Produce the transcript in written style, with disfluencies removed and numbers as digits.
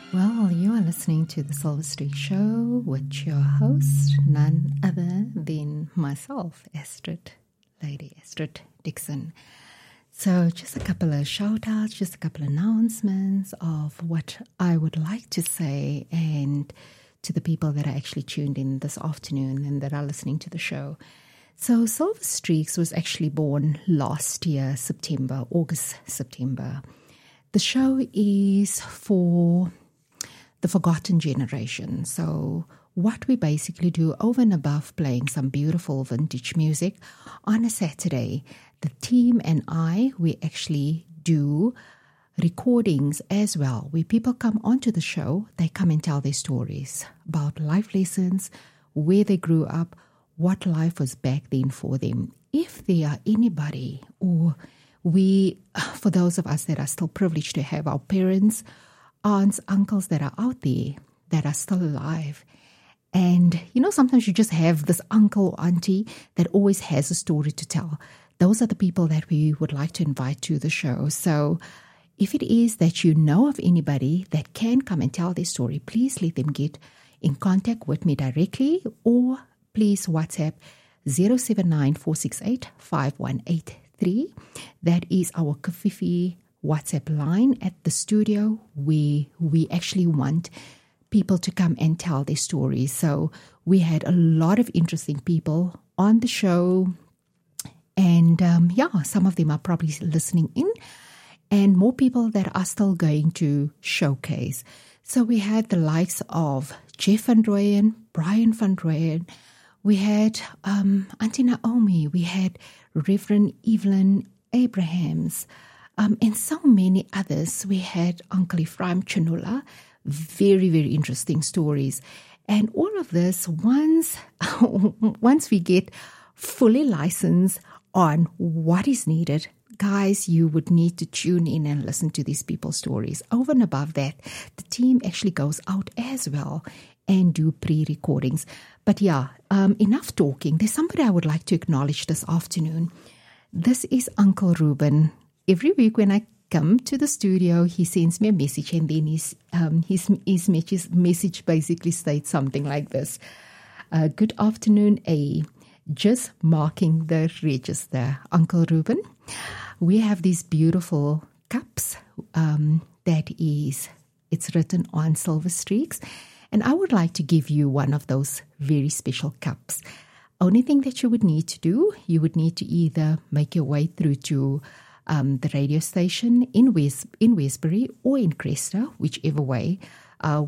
Well, you are listening to the Silver Streak Show with your host, none other than myself, Lady Astrid Dixon. So just a couple of shout-outs, just a couple of announcements of what I would like to say and to the people that are actually tuned in this afternoon and that are listening to the show. So Silver Streaks was actually born last year, August, September. The show is for the forgotten generation. So what we basically do over and above playing some beautiful vintage music on a Saturday, the team and I, we actually do recordings as well, where people come onto the show, they come and tell their stories about life lessons, where they grew up, what life was back then for them. If there are anybody, or for those of us that are still privileged to have our parents, aunts, uncles that are out there that are still alive. And, sometimes you just have this uncle or auntie that always has a story to tell. Those are the people that we would like to invite to the show. So if it is that you know of anybody that can come and tell their story, please let them get in contact with me directly, or please WhatsApp 079-468-5183. That is our Kafifi WhatsApp line at the studio, where we actually want people to come and tell their stories. So we had a lot of interesting people on the show, and some of them are probably listening in, and more people that are still going to showcase. So we had the likes of Jeff van Rooyen, Brian van Rooyen, we had Auntie Naomi, we had Reverend Evelyn Abrahams, and so many others. We had Uncle Ephraim Chinula, very, very interesting stories. And all of this, once we get fully licensed on what is needed, guys, you would need to tune in and listen to these people's stories. Over and above that, the team actually goes out as well and do pre-recordings. But enough talking. There's somebody I would like to acknowledge this afternoon. This is Uncle Ruben. Every week when I come to the studio, he sends me a message, and then his message basically states something like this. Good afternoon, just marking the register, Uncle Ruben. We have these beautiful cups it's written on Silver Streaks, and I would like to give you one of those very special cups. Only thing that you would need to do, you would need to either make your way through to the radio station in Westbury or in Cresta, whichever way.